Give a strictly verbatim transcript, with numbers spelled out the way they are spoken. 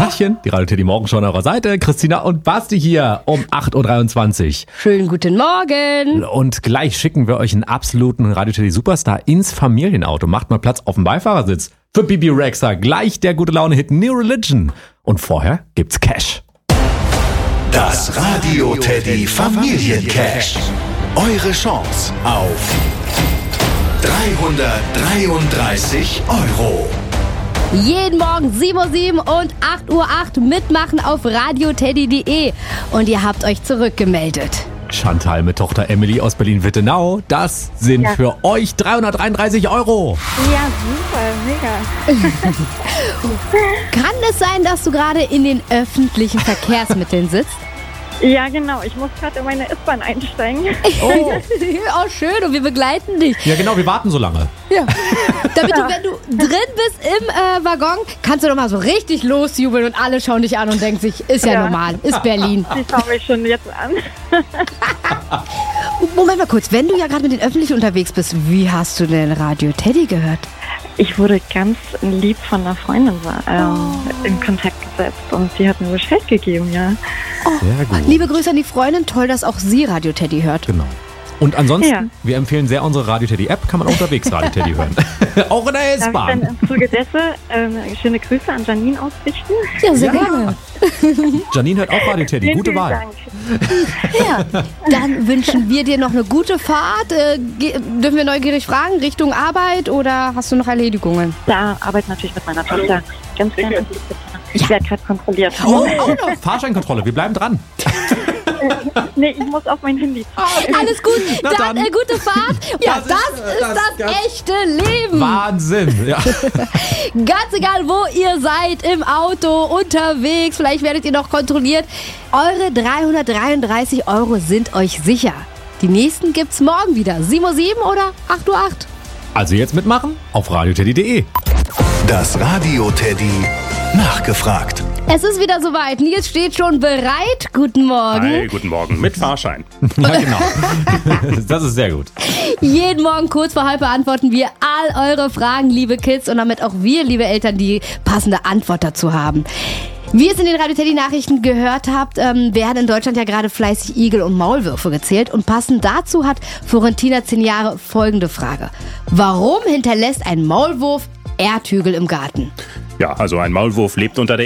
Tachchen, die Radio Teddy Morgenshow an eurer Seite. Christina und Basti hier um acht Uhr dreiundzwanzig. Schönen guten Morgen. Und gleich schicken wir euch einen absoluten Radio Teddy Superstar ins Familienauto. Macht mal Platz auf dem Beifahrersitz. Für Bibi Rexha gleich der gute Laune-Hit New Religion. Und vorher gibt's Cash. Das Radio Teddy Familiencash. Eure Chance auf dreihundertdreiunddreißig Euro. Jeden Morgen sieben Uhr sieben und acht Uhr acht mitmachen auf radioteddy punkt de. Und ihr habt euch zurückgemeldet. Chantal mit Tochter Emily aus Berlin-Wittenau. Das sind Ja. für euch dreihundertdreiunddreißig Euro. Ja, super, mega. Kann es sein, dass du gerade in den öffentlichen Verkehrsmitteln sitzt? Ja, genau. Ich muss gerade in meine S-Bahn einsteigen. Oh. Oh, schön. Und wir begleiten dich. Ja genau, wir warten so lange. Ja. Damit du, wenn du drin bist im äh, Waggon, kannst du doch mal so richtig losjubeln und alle schauen dich an und denken sich, ist ja, Ja. normal, ist Berlin. Die schauen mich schon jetzt an. Moment mal kurz, wenn du ja gerade mit den Öffentlichen unterwegs bist, wie hast du denn Radio Teddy gehört? Ich wurde ganz lieb von einer Freundin ähm, in Kontakt gesetzt und sie hat mir Bescheid gegeben, ja. Sehr gut. Liebe Grüße an die Freundin, toll, dass auch sie Radio Teddy hört. Genau. Und ansonsten, Ja. wir empfehlen sehr unsere Radio Teddy App, kann man auch unterwegs Radio Teddy hören. Auch in der Darf ich S-Bahn. dann im Zuge dessen ähm, schöne Grüße an Janine ausrichten? Ja, sehr Ja. gerne. Janine hört auch Radio Teddy, Vielen, gute vielen Wahl. Dank. Ja, dann wünschen wir dir noch eine gute Fahrt. Äh, ge- dürfen wir neugierig fragen, Richtung Arbeit oder hast du noch Erledigungen? Da arbeite natürlich mit meiner Tochter ganz gerne. Ich werde gerade kontrolliert. Oh, auch noch. Fahrscheinkontrolle, wir bleiben dran. Nee, ich muss auf mein Handy. Alles gut, Na dann, dann. Äh, gute Fahrt. Ja, Das das, ist, ist, äh, das das, ganz- echte Leben. Wahnsinn. Ja. Ganz egal, wo ihr seid, im Auto, unterwegs, vielleicht werdet ihr noch kontrolliert. Eure dreihundertdreiunddreißig Euro sind euch sicher. Die nächsten gibt's morgen wieder. sieben Uhr sieben oder acht Uhr acht. Also jetzt mitmachen auf radioteddy punkt de. Das Radio Teddy nachgefragt. Es ist wieder soweit. Nils steht schon bereit. Guten Morgen. Hi, guten Morgen. Mit Fahrschein. Ja, genau. Das ist sehr gut. Jeden Morgen kurz vor halb beantworten wir all eure Fragen, liebe Kids, und damit auch wir, liebe Eltern, die passende Antwort dazu haben. Wie ihr es in den Radio Teddy Nachrichten gehört habt, ähm, werden in Deutschland ja gerade fleißig Igel und Maulwürfe gezählt. Und passend dazu hat Florentina, zehn Jahre, folgende Frage. Warum hinterlässt ein Maulwurf Erdhügel im Garten? Ja, also ein Maulwurf lebt unter der